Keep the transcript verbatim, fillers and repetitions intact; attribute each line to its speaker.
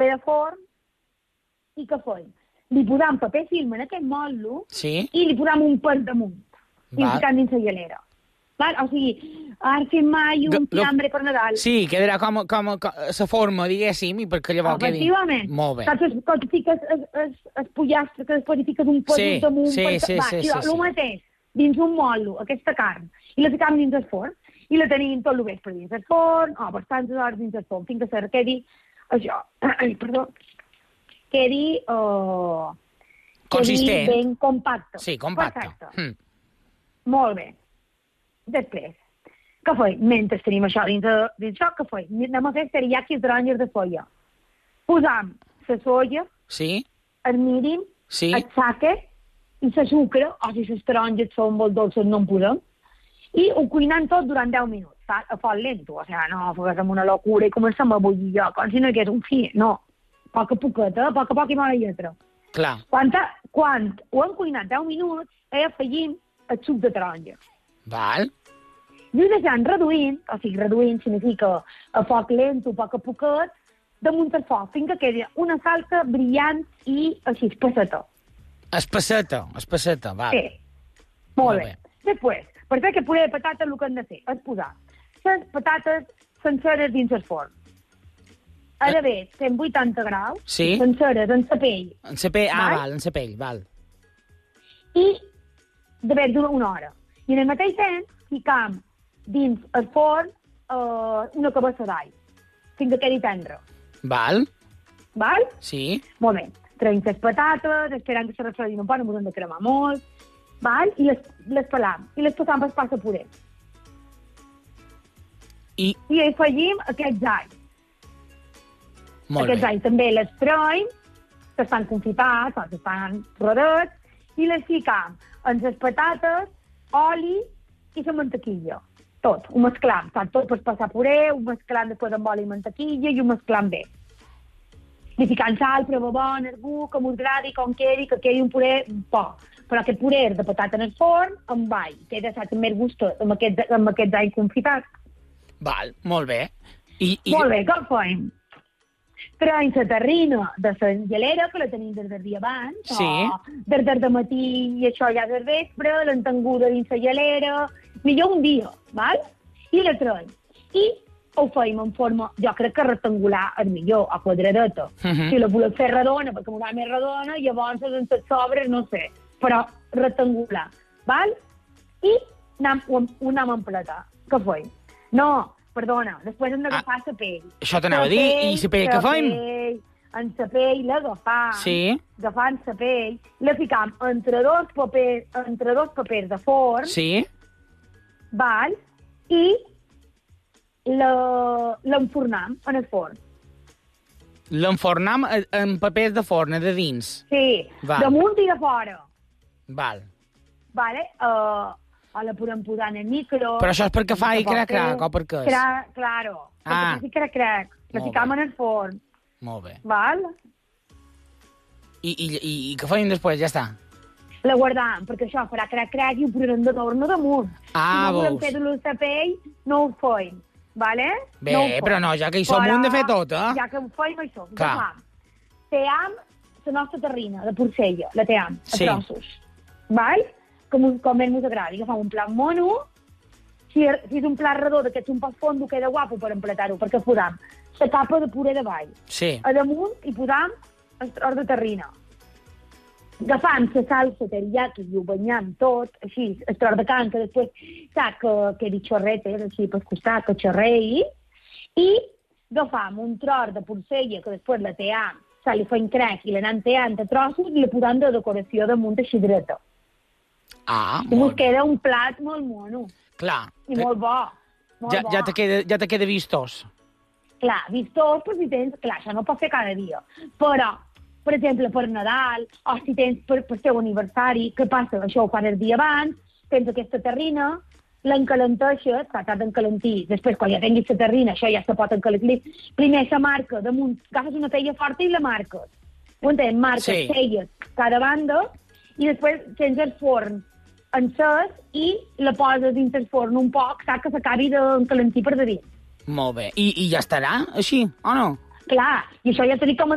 Speaker 1: de forn i què fem? Li posam paper film en aquest motlle
Speaker 2: sí.
Speaker 1: i li posam un pes damunt i ho ficam dins la gelera. Val? O sigui, ara fem mai un fiambre per Nadal.
Speaker 2: Sí, quedarà com, com, com la forma, diguéssim, i perquè llavors quedi...
Speaker 1: Efectivament.
Speaker 2: Molt bé.
Speaker 1: Saps quan fiques el pollastre, que després hi fiques un pes
Speaker 2: sí,
Speaker 1: damunt...
Speaker 2: Sí,
Speaker 1: per...
Speaker 2: sí,
Speaker 1: Va,
Speaker 2: sí,
Speaker 1: sí,
Speaker 2: sí,
Speaker 1: el
Speaker 2: sí.
Speaker 1: mateix, dins un motlle, aquesta carn, i la ficam dins el forn, i la tenim tot el vespre dins el forn, o per tantes hores dins el forn, fins que se quedi això, ai, perdó, quedi, uh,
Speaker 2: consistent.
Speaker 1: Quedi ben compacte.
Speaker 2: Sí, compacte.
Speaker 1: Perfecte.
Speaker 2: Mm.
Speaker 1: Molt bé. Després, què fem? Mentre tenim això dins, de, dins això, què fem? Anem a fer teriyaki de taronges de soia. Posam la soia,
Speaker 2: sí.
Speaker 1: el mirin,
Speaker 2: sí.
Speaker 1: el sake i la sucre, o si les taronges són molt dolces no en posem, i ho cuinem tot durant deu minuts, saps? A foc lento, o sigui, no fem una locura i comencem a bullir jo, com si no hi hagués un fi, no. Poca poqueta, poca poca i mala lletra.
Speaker 2: Clar.
Speaker 1: Quan, quan ho hem cuinat deu minuts, eh, afegim el suc de taronja.
Speaker 2: Val.
Speaker 1: I ho deixem reduint, o sigui, reduint significa a foc lent o poc a poquet, damunt el foc, fins que quedi una salsa brillant i així, espesseta.
Speaker 2: Espesseta, espesseta, val.
Speaker 1: Sí. Molt, Molt bé. bé. Després, per fer aquest puré de patates el que hem de fer és posar les patates senceres dins el forn. Ha d'haver cent vuitanta graus,
Speaker 2: sí.
Speaker 1: senceres, en la pell.
Speaker 2: En la pell, ah, val, val en la pell, val.
Speaker 1: I d'haver d'una una hora. I en el mateix temps ficam dins el forn uh, una cabassa d'all, fins que quedi tendre.
Speaker 2: Val.
Speaker 1: Val?
Speaker 2: Sí.
Speaker 1: Molt bé. Traiem les patates, esperant que se refredin un poc, no ens hem de cremar molt, val? I les, les pelam, i les passam per passa puré.
Speaker 2: I...
Speaker 1: I hi afegim aquests alls.
Speaker 2: Molt
Speaker 1: aquests
Speaker 2: bé.
Speaker 1: alls també les traiem, que estan confitats, o que estan rodets, i les ficam en les patates, oli i la mantequilla. Tot, ho mesclam, tot, tot per passar puré, ho mesclam després amb oli i mantequilla i ho mesclam bé. I ficant sal, prova bon, el gust, com us agradi, com quedi, que quedi un puré poc. Però aquest puré de patata en el forn, amb all, queda saps, més gustós, amb aquests, amb aquests all confitats.
Speaker 2: Val, molt bé. I, i...
Speaker 1: Molt bé, com fem? Traiem la terrina de la gelera, que la tenim des del dia abans,
Speaker 2: sí.
Speaker 1: o des del matí i això ja del vespre, l'hem tenguda dins la gelera, millor un dia, val? I la traiem. I ho fem en forma, jo crec que rectangular és millor, a quadradeta. Uh -huh. Si la volem fer redona, perquè m'ho més redona, llavors en les sobres, no sé, però rectangular, val? I anem, ho, ho anem a empletar. Què fem? No, perdona, després hem d'agafar ah, la pell.
Speaker 2: Això t'anava a dir, i la pell què fem?
Speaker 1: En la pell l'agafam,
Speaker 2: sí.
Speaker 1: agafant la pell, la ficam entre dos papers, entre dos papers de forn,
Speaker 2: sí.
Speaker 1: val? I l'enfornam en el forn.
Speaker 2: L'enfornam en papers de forn, de dins?
Speaker 1: Sí,
Speaker 2: val.
Speaker 1: Damunt i de fora.
Speaker 2: Val.
Speaker 1: Vale? Uh, o la podem posar en el micro.
Speaker 2: Però això és perquè fa i crac-crac, o per què és?
Speaker 1: Cra claro,
Speaker 2: ah.
Speaker 1: perquè fa crac-crac. La ficam en el forn.
Speaker 2: Molt bé.
Speaker 1: Val?
Speaker 2: I, i, i, i què fem després? Ja està.
Speaker 1: La guardam, perquè això farà crac-crac i ho posarem de torno damunt.
Speaker 2: Ah,
Speaker 1: si no volem
Speaker 2: veus.
Speaker 1: fer de la pell, no ho fem. Vale?
Speaker 2: Bé,
Speaker 1: no
Speaker 2: però no, ja que hi som, ho hem de fer tot, eh?
Speaker 1: Ja que ho fem, això. Clar. Team la nostra terrina, de porcella, la team, a
Speaker 2: sí.
Speaker 1: trossos. Val? Com, com més us agradi. Agafam un plat mono, si, si és un plat redó d'aquests un poc fondo, queda guapo per empletar-ho, perquè posam la capa de puré de vall.
Speaker 2: Sí.
Speaker 1: A damunt hi posam el tros de terrina. Agafam la salsa teriyaki i ho banyam tot, així, el tros de carn, que després, saps, que quedi xorretes, així, per costat, que xorrei, i agafam un tros de porcella, que després la team, saps, li fem crec i l'anem teant a trossos i la posam de decoració damunt així dreta.
Speaker 2: Ah,
Speaker 1: I ens queda un plat molt mono.
Speaker 2: Clar.
Speaker 1: I molt bo. Molt
Speaker 2: ja,
Speaker 1: bo.
Speaker 2: Ja te queda, ja te queda vistós.
Speaker 1: Clar, vistós, però si tens... Clar, això no pot fer cada dia. Però, per exemple, per Nadal, o si tens per, per teu aniversari, què passa? Això ho fan el dia abans, tens aquesta terrina, l'encalenteixes, s'ha d'encalentir. Després, quan ja tinguis la terrina, això ja se pot encalentir. Primer la marca damunt, agafes una pella forta i la marques. Ho entens? Marques,
Speaker 2: sí.
Speaker 1: Pelles, cada banda, i després tens el forn encès i la poses dins el forn un poc, saps, que s'acabi d'encalentir per de dins.
Speaker 2: Molt bé. I, I ja estarà així, o no?
Speaker 1: Clar, i això ja t'ho dic com a